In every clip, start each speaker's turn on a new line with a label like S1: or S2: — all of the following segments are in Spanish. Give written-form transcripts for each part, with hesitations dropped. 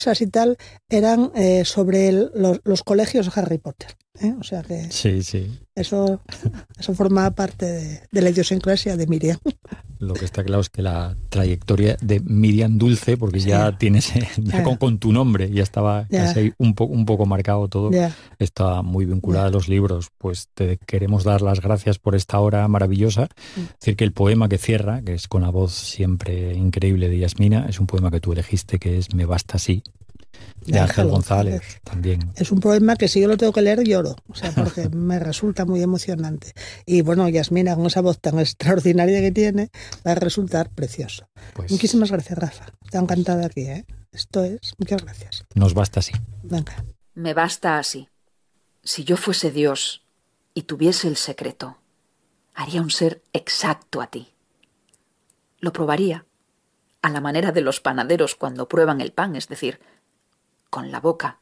S1: y tal eran sobre los colegios de Harry Potter. O sea que
S2: sí, sí.
S1: Eso formaba parte de la idiosincrasia de Miriam.
S2: Lo que está claro es que la trayectoria de Miriam Dulce, porque ya tienes con tu nombre, ya estaba casi un poco marcado todo, está muy vinculada a los libros. Pues te queremos dar las gracias por esta hora maravillosa. Decir que el poema que cierra, que es con la voz siempre increíble de Yasmina, es un poema que tú elegiste, que es Me basta así, de Ángel González también.
S1: Es un poema que si yo lo tengo que leer lloro, o sea, porque me resulta muy emocionante. Y bueno, Yasmina, con esa voz tan extraordinaria que tiene, va a resultar precioso. Pues, muchísimas gracias, Rafa. Te ha encantado aquí, ¿eh? Esto es, muchas gracias.
S2: Nos basta así.
S1: Venga.
S3: Me basta así. Si yo fuese Dios y tuviese el secreto, haría un ser exacto a ti. Lo probaría, a la manera de los panaderos cuando prueban el pan, es decir, con la boca.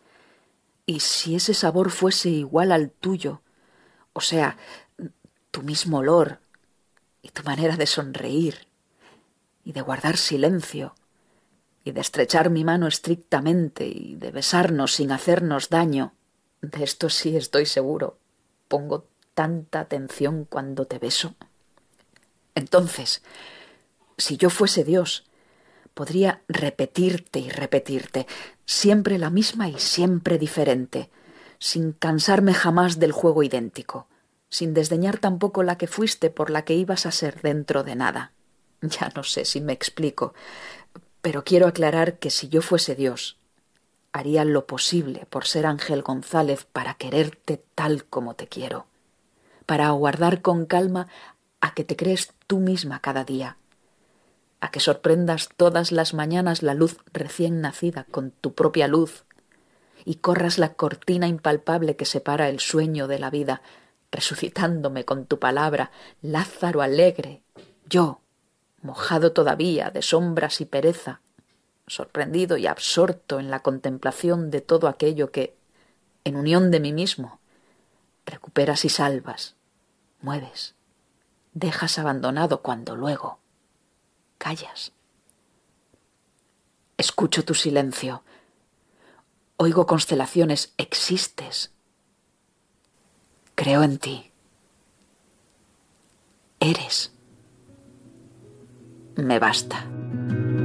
S3: Y si ese sabor fuese igual al tuyo, o sea, tu mismo olor y tu manera de sonreír y de guardar silencio y de estrechar mi mano estrictamente y de besarnos sin hacernos daño, de esto sí estoy seguro. Pongo tanta atención cuando te beso. Entonces, si yo fuese Dios, podría repetirte y repetirte, siempre la misma y siempre diferente, sin cansarme jamás del juego idéntico, sin desdeñar tampoco la que fuiste por la que ibas a ser dentro de nada. Ya no sé si me explico, pero quiero aclarar que si yo fuese Dios, haría lo posible por ser Ángel González para quererte tal como te quiero, para aguardar con calma a que te crees tú misma cada día, a que sorprendas todas las mañanas la luz recién nacida con tu propia luz y corras la cortina impalpable que separa el sueño de la vida, resucitándome con tu palabra, Lázaro alegre, yo, mojado todavía de sombras y pereza, sorprendido y absorto en la contemplación de todo aquello que, en unión de mí mismo, recuperas y salvas, mueves, dejas abandonado cuando luego callas. Escucho tu silencio, oigo constelaciones, existes. Creo en ti. Eres. Me basta.